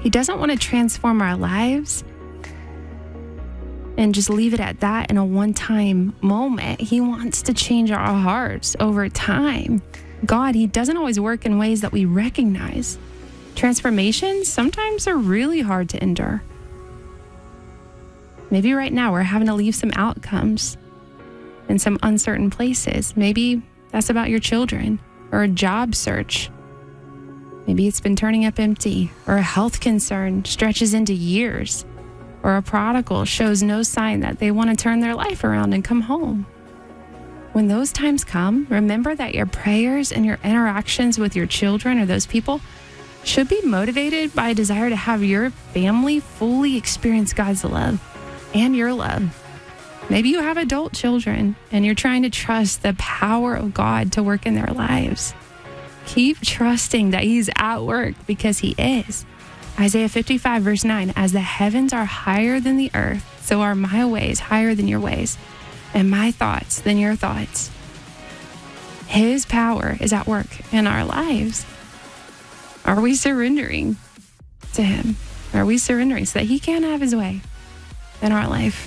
He doesn't want to transform our lives and just leave it at that in a one-time moment. He wants to change our hearts over time. God, He doesn't always work in ways that we recognize. Transformations sometimes are really hard to endure. Maybe right now we're having to leave some outcomes in some uncertain places. Maybe that's about your children or a job search. Maybe it's been turning up empty, or a health concern stretches into years, or a prodigal shows no sign that they want to turn their life around and come home. When those times come, remember that your prayers and your interactions with your children or those people should be motivated by a desire to have your family fully experience God's love and your love. Maybe you have adult children and you're trying to trust the power of God to work in their lives. Keep trusting that He's at work, because He is. Isaiah 55 verse 9, as the heavens are higher than the earth, so are my ways higher than your ways, and my thoughts than your thoughts. His power is at work in our lives. Are we surrendering to Him? Are we surrendering so that He can have His way in our life?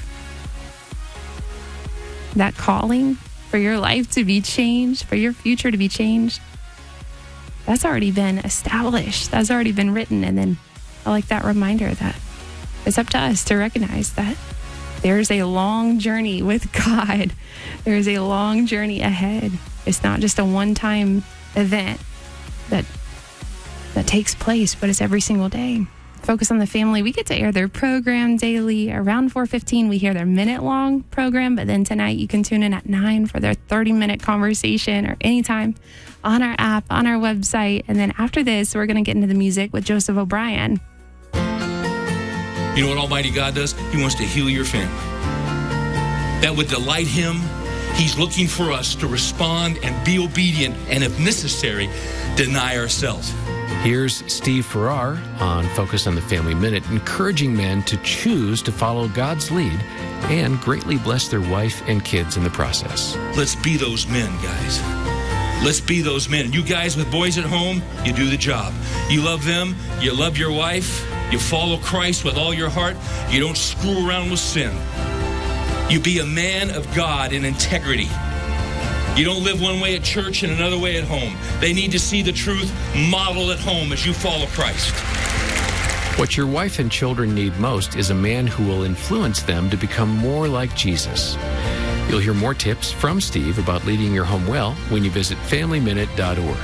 That calling for your life to be changed, for your future to be changed, that's already been established. That's already been written. And then I like that reminder that it's up to us to recognize that there's a long journey with God. There's a long journey ahead. It's not just a one-time event that takes place, but it's every single day. Focus on the Family, we get to air their program daily. Around 4:15, we hear their minute-long program, but then tonight you can tune in at 9 for their 30-minute conversation, or anytime on our app, on our website. And then after this, we're going to get into the music with Joseph O'Brien. You know what Almighty God does? He wants to heal your family. That would delight Him. He's looking for us to respond and be obedient, and if necessary, deny ourselves. Here's Steve Farrar on Focus on the Family Minute, encouraging men to choose to follow God's lead and greatly bless their wife and kids in the process. Let's be those men, guys. Let's be those men. You guys with boys at home, you do the job. You love them. You love your wife. You follow Christ with all your heart. You don't screw around with sin. You be a man of God in integrity. You don't live one way at church and another way at home. They need to see the truth modeled at home as you follow Christ. What your wife and children need most is a man who will influence them to become more like Jesus. You'll hear more tips from Steve about leading your home well when you visit FamilyMinute.org.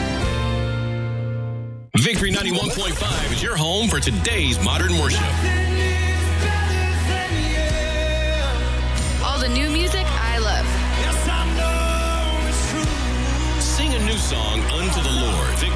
Victory 91.5 is your home for today's modern worship.